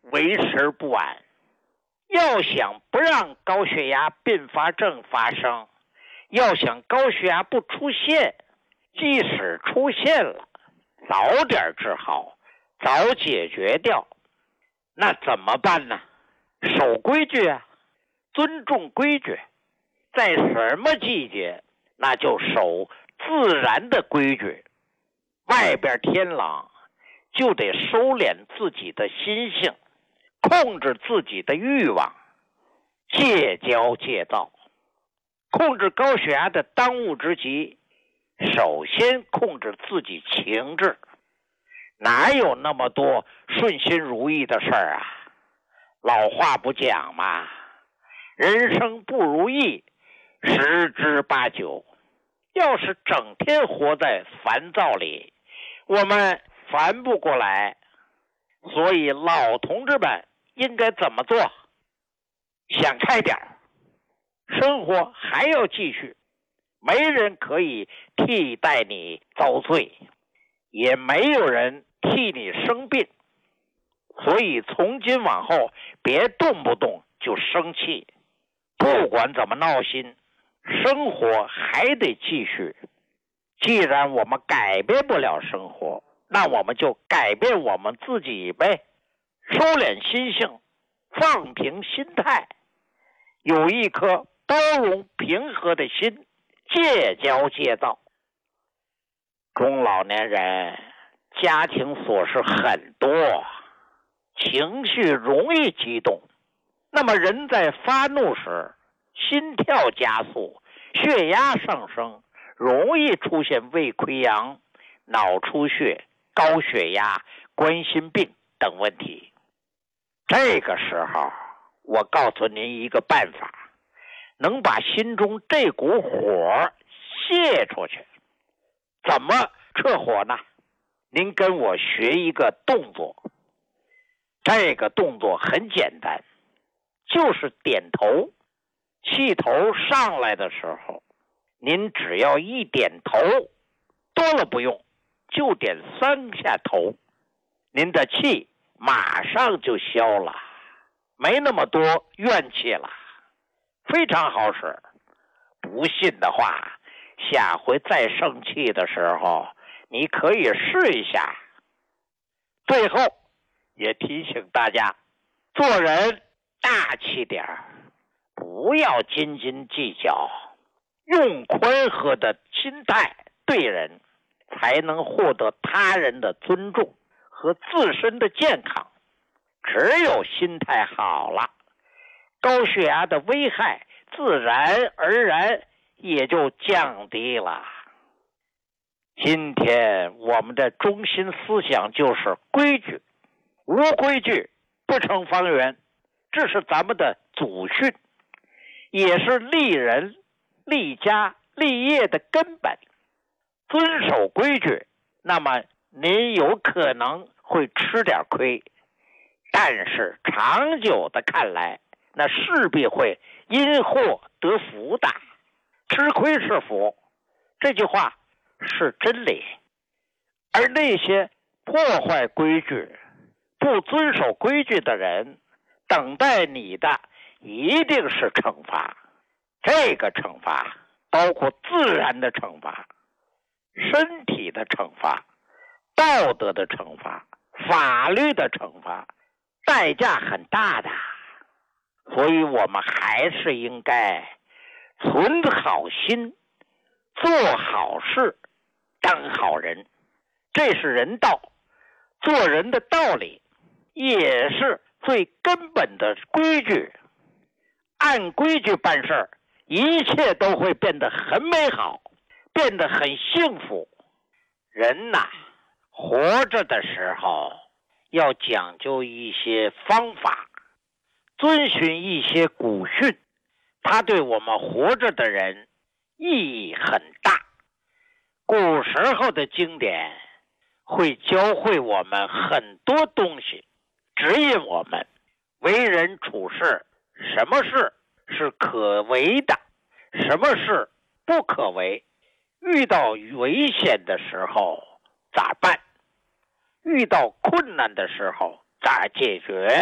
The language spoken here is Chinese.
为时不晚。要想不让高血压并发症发生，要想高血压不出现，即使出现了，早点治好，早解决掉，那怎么办呢？守规矩啊，尊重规矩，在什么季节，那就守自然的规矩。外边天冷，就得收敛自己的心性，控制自己的欲望，戒骄戒躁。控制高血压的当务之急，首先控制自己情志。哪有那么多顺心如意的事儿啊？老话不讲嘛，人生不如意十之八九。要是整天活在烦躁里，我们烦不过来。所以老同志们应该怎么做？想开点，生活还要继续，没人可以替代你遭罪，也没有人替你生病。所以从今往后，别动不动就生气，不管怎么闹心，生活还得继续。既然我们改变不了生活，那我们就改变我们自己呗。收敛心性，放平心态，有一颗包容平和的心，戒骄戒躁。中老年人家庭琐事很多，情绪容易激动，那么人在发怒时，心跳加速，血压上升，容易出现胃溃疡、脑出血、高血压、冠心病等问题。这个时候，我告诉您一个办法，能把心中这股火泄出去。怎么撤火呢？您跟我学一个动作。这个动作很简单，就是点头。气头上来的时候，您只要一点头，多了不用，就点3下头，您的气马上就消了，没那么多怨气了，非常好使。不信的话，下回再生气的时候，你可以试一下。最后也提醒大家，做人大气点儿，不要斤斤计较，用宽和的心态对人，才能获得他人的尊重和自身的健康。只有心态好了，高血压的危害自然而然也就降低了。今天我们的中心思想就是规矩，无规矩不成方圆，这是咱们的祖训，也是立人、立家、立业的根本。遵守规矩，那么您有可能会吃点亏，但是长久的看来，那势必会因祸得福的。吃亏是福，这句话是真理。而那些破坏规矩、不遵守规矩的人，等待你的一定是惩罚。这个惩罚包括自然的惩罚、身体的惩罚、道德的惩罚、法律的惩罚，代价很大的。所以我们还是应该存好心，做好事，当好人，这是人道，做人的道理，也是最根本的规矩。按规矩办事，一切都会变得很美好，变得很幸福。人呐，活着的时候要讲究一些方法，遵循一些古训，它对我们活着的人意义很大。古时候的经典会教会我们很多东西，指引我们为人处事，什么事是可为的，什么事不可为，遇到危险的时候咋办，遇到困难的时候咋解决。